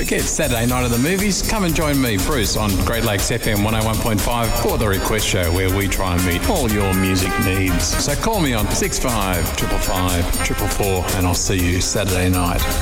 forget Saturday night at the movies. Come and join me, Bruce, on Great Lakes FM 101.5 for the Request Show, where we try and meet all your music needs. So call me on 65 555 444 and I'll see you Saturday night.